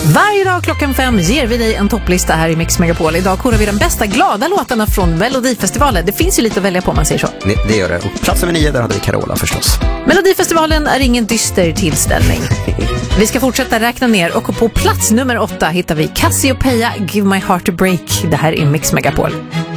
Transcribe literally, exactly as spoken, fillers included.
Varje dag klockan fem ger vi dig en topplista här i Mix Megapol. Idag korar vi de bästa glada låtarna från Melodifestivalen. Det finns ju lite att välja på om man säger så. Det, det gör det. Och plats nummer nio, där hade vi Carola förstås. Melodifestivalen är ingen dyster tillställning. Vi ska fortsätta räkna ner och på plats nummer åtta hittar vi Cassiopeia, Give My Heart a Break. Det här är Mix Megapol.